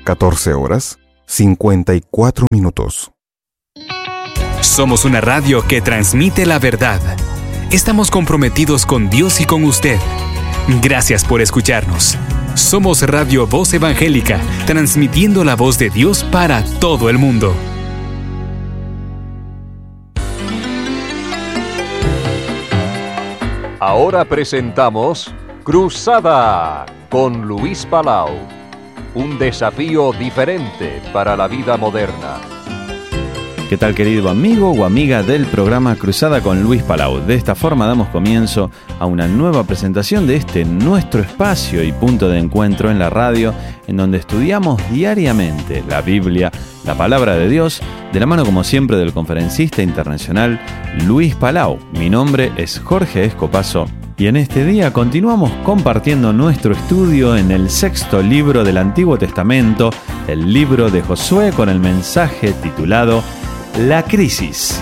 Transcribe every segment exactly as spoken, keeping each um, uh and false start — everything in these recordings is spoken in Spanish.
catorce horas, cincuenta y cuatro minutos. Somos una radio que transmite la verdad. Estamos comprometidos con Dios y con usted. Gracias por escucharnos. Somos Radio Voz Evangélica, transmitiendo la voz de Dios para todo el mundo. Ahora presentamos Cruzada con Luis Palau. Un desafío diferente para la vida moderna. ¿Qué tal, querido amigo o amiga del programa Cruzada con Luis Palau? De esta forma damos comienzo a una nueva presentación de este nuestro espacio y punto de encuentro en la radio, en donde estudiamos diariamente la Biblia, la Palabra de Dios, de la mano como siempre del conferencista internacional Luis Palau. Mi nombre es Jorge Escopazo y en este día continuamos compartiendo nuestro estudio en el sexto libro del Antiguo Testamento, el libro de Josué, con el mensaje titulado La Crisis.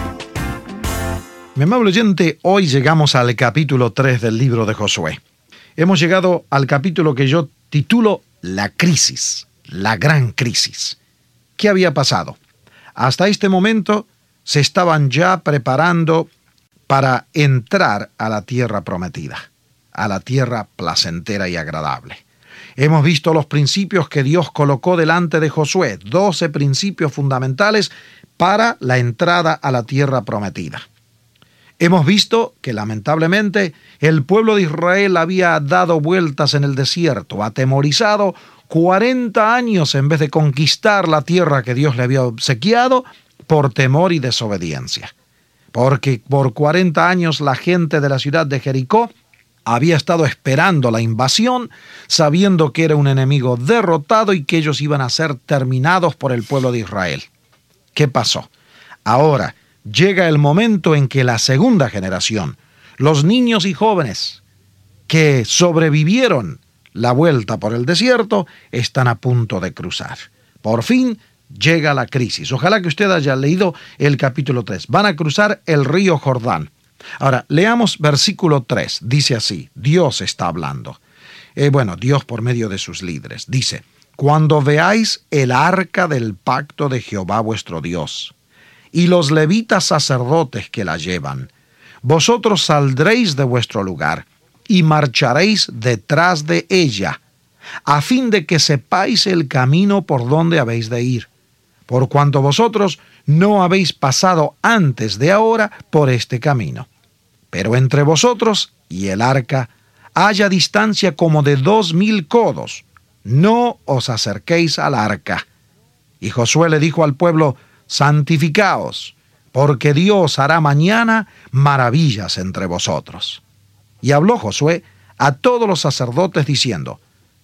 Mi amable oyente, hoy llegamos al capítulo tres del libro de Josué. Hemos llegado al capítulo que yo titulo La Crisis, la gran crisis. ¿Qué había pasado? Hasta este momento se estaban ya preparando para entrar a la tierra prometida, a la tierra placentera y agradable. Hemos visto los principios que Dios colocó delante de Josué, doce principios fundamentales para la entrada a la tierra prometida. Hemos visto que lamentablemente el pueblo de Israel había dado vueltas en el desierto, atemorizado cuarenta años en vez de conquistar la tierra que Dios le había obsequiado por temor y desobediencia. Porque por cuarenta años la gente de la ciudad de Jericó había estado esperando la invasión, sabiendo que era un enemigo derrotado y que ellos iban a ser terminados por el pueblo de Israel. ¿Qué pasó? Ahora llega el momento en que la segunda generación, los niños y jóvenes que sobrevivieron la vuelta por el desierto, están a punto de cruzar. Por fin llega la crisis. Ojalá que usted haya leído el capítulo tres. Van a cruzar el río Jordán. Ahora, leamos versículo tres. Dice así, Dios está hablando. Eh, bueno, Dios por medio de sus líderes. Dice, cuando veáis el arca del pacto de Jehová vuestro Dios, y los levitas sacerdotes que la llevan, vosotros saldréis de vuestro lugar, y marcharéis detrás de ella, a fin de que sepáis el camino por donde habéis de ir, por cuanto vosotros no habéis pasado antes de ahora por este camino. Pero entre vosotros y el arca haya distancia como de dos mil codos, no os acerquéis al arca. Y Josué le dijo al pueblo, santificaos, porque Dios hará mañana maravillas entre vosotros. Y habló Josué a todos los sacerdotes diciendo,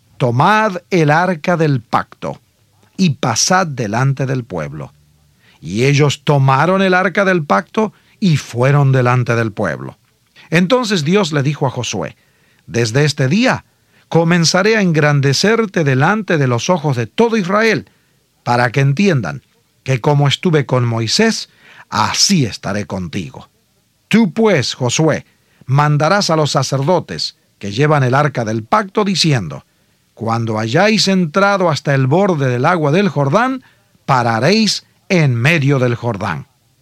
tomad el arca del pacto y pasad delante del pueblo. Y ellos tomaron el arca del pacto y fueron delante del pueblo. Entonces Dios le dijo a Josué, desde este día comenzaré a engrandecerte delante de los ojos de todo Israel, para que entiendan que como estuve con Moisés, así estaré contigo. Tú pues, Josué, mandarás a los sacerdotes que llevan el arca del pacto diciendo, cuando hayáis entrado hasta el borde del agua del Jordán, pararéis en medio del Jordán.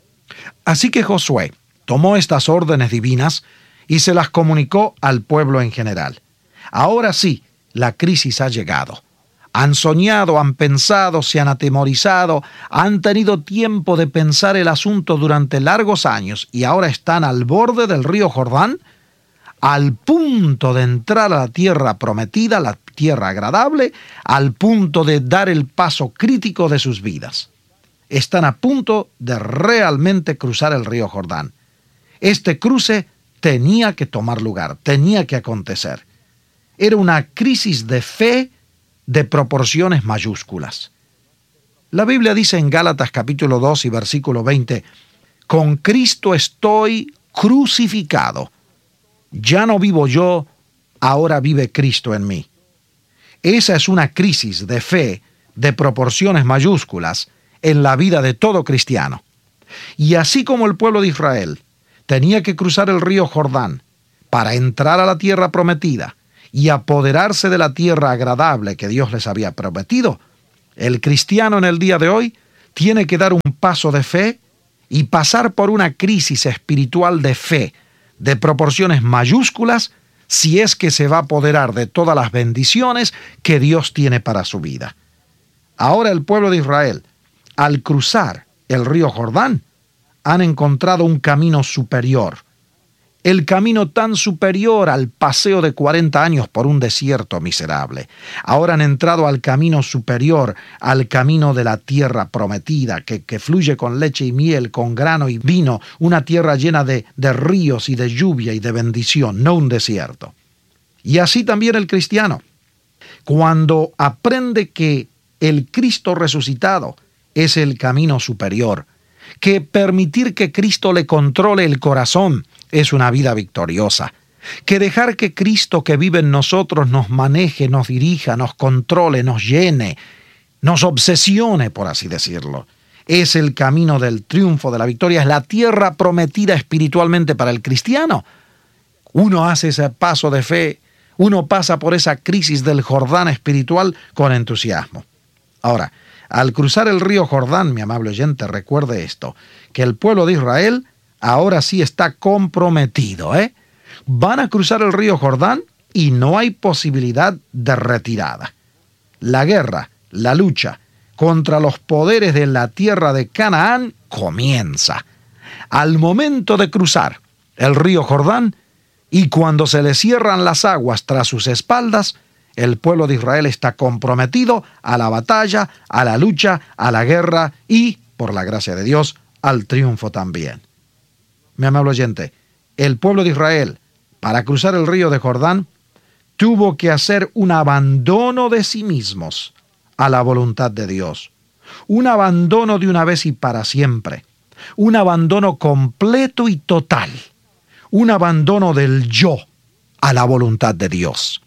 Así que Josué tomó estas órdenes divinas y se las comunicó al pueblo en general. Ahora sí, la crisis ha llegado. Han soñado, han pensado, se han atemorizado, han tenido tiempo de pensar el asunto durante largos años y ahora están al borde del río Jordán, al punto de entrar a la tierra prometida, la tierra agradable, al punto de dar el paso crítico de sus vidas. Están a punto de realmente cruzar el río Jordán. Este cruce tenía que tomar lugar, tenía que acontecer. Era una crisis de fe de proporciones mayúsculas. La Biblia dice en Gálatas capítulo dos y versículo veinte, con Cristo estoy crucificado. Ya no vivo yo, ahora vive Cristo en mí. Esa es una crisis de fe de proporciones mayúsculas en la vida de todo cristiano. Y así como el pueblo de Israel tenía que cruzar el río Jordán para entrar a la tierra prometida y apoderarse de la tierra agradable que Dios les había prometido, El cristiano en el día de hoy tiene que dar un paso de fe y pasar por una crisis espiritual de fe, de proporciones mayúsculas, si es que se va a apoderar de todas las bendiciones que Dios tiene para su vida. Ahora el pueblo de Israel, al cruzar el río Jordán, han encontrado un camino superior. El camino tan superior al paseo de cuarenta años por un desierto miserable. Ahora han entrado al camino superior, al camino de la tierra prometida, que, que fluye con leche y miel, con grano y vino, una tierra llena de, de ríos y de lluvia y de bendición, no un desierto. Y así también el cristiano, cuando aprende que el Cristo resucitado es el camino superior, que permitir que Cristo le controle el corazón es una vida victoriosa, que dejar que Cristo que vive en nosotros nos maneje, nos dirija, nos controle, nos llene, nos obsesione, por así decirlo, es el camino del triunfo, de la victoria, es la tierra prometida espiritualmente para el cristiano. Uno hace ese paso de fe, uno pasa por esa crisis del Jordán espiritual con entusiasmo. Ahora, al cruzar el río Jordán, mi amable oyente, recuerde esto, que el pueblo de Israel ahora sí está comprometido, ¿eh? Van a cruzar el río Jordán y no hay posibilidad de retirada. La guerra, la lucha contra los poderes de la tierra de Canaán comienza. Al momento de cruzar el río Jordán y cuando se le cierran las aguas tras sus espaldas, el pueblo de Israel está comprometido a la batalla, a la lucha, a la guerra y, por la gracia de Dios, al triunfo también. Mi amable oyente, el pueblo de Israel, para cruzar el río de Jordán, tuvo que hacer un abandono de sí mismos a la voluntad de Dios. Un abandono de una vez y para siempre. Un abandono completo y total. Un abandono del yo a la voluntad de Dios.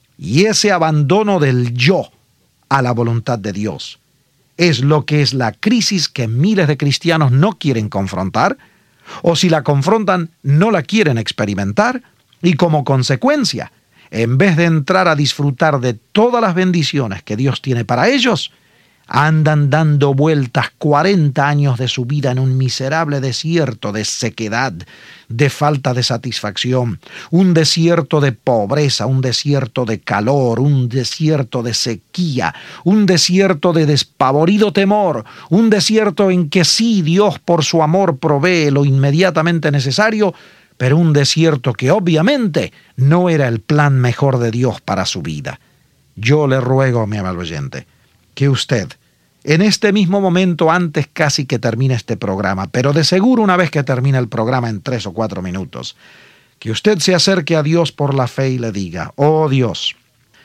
Y ese abandono del yo a la voluntad de Dios es lo que es la crisis que miles de cristianos no quieren confrontar, o si la confrontan, no la quieren experimentar, y como consecuencia, en vez de entrar a disfrutar de todas las bendiciones que Dios tiene para ellos, andan dando vueltas cuarenta años de su vida en un miserable desierto de sequedad, de falta de satisfacción, un desierto de pobreza, un desierto de calor, un desierto de sequía, un desierto de despavorido temor, un desierto en que sí Dios por su amor provee lo inmediatamente necesario, pero un desierto que obviamente no era el plan mejor de Dios para su vida. Yo le ruego, mi amable oyente, que usted, en este mismo momento, antes casi que termine este programa, pero de seguro una vez que termine el programa en tres o cuatro minutos, que usted se acerque a Dios por la fe y le diga: oh Dios,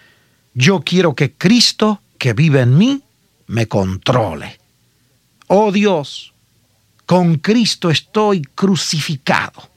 yo quiero que Cristo, que vive en mí, me controle. Oh Dios, con Cristo estoy crucificado.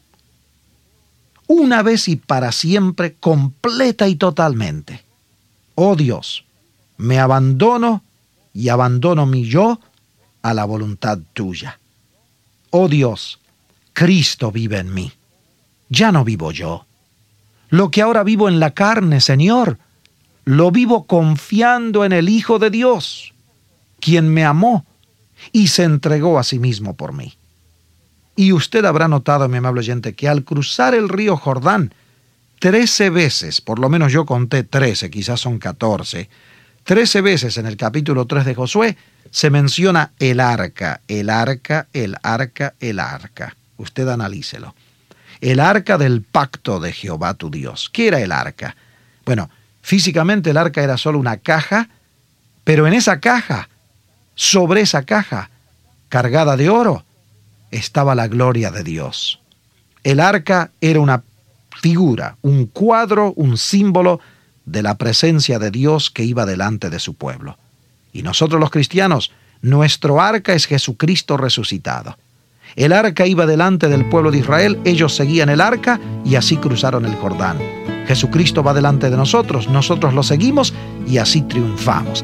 Una vez y para siempre, completa y totalmente. Oh Dios, me abandono y abandono mi yo a la voluntad tuya. Oh Dios, Cristo vive en mí. Ya no vivo yo. Lo que ahora vivo en la carne, Señor, lo vivo confiando en el Hijo de Dios, quien me amó y se entregó a sí mismo por mí. Y usted habrá notado, mi amable oyente, que al cruzar el río Jordán, trece veces, por lo menos yo conté trece, quizás son catorce, trece veces en el capítulo tres de Josué se menciona el arca, el arca, el arca, el arca. Usted analícelo. El arca del pacto de Jehová tu Dios. ¿Qué era el arca? Bueno, físicamente el arca era solo una caja, pero en esa caja, sobre esa caja, cargada de oro, estaba la gloria de Dios. El arca era una figura, un cuadro, un símbolo de la presencia de Dios que iba delante de su pueblo. Y nosotros los cristianos, nuestro arca es Jesucristo resucitado. El arca iba delante del pueblo de Israel, ellos seguían el arca y así cruzaron el Jordán. Jesucristo va delante de nosotros, nosotros lo seguimos y así triunfamos.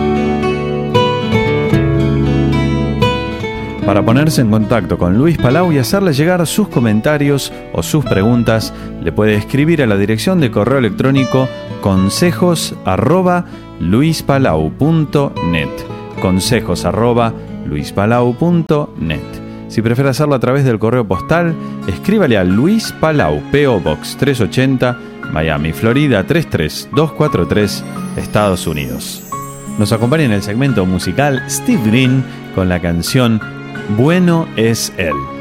Para ponerse en contacto con Luis Palau y hacerle llegar sus comentarios o sus preguntas, le puede escribir a la dirección de correo electrónico consejos arroba luispalau punto net. consejos arroba luispalau punto net. Si prefiere hacerlo a través del correo postal, escríbale a Luis Palau, P O Box trescientos ochenta, Miami, Florida tres tres dos cuatro tres, Estados Unidos. Nos acompaña en el segmento musical Steve Green con la canción Bueno es Él.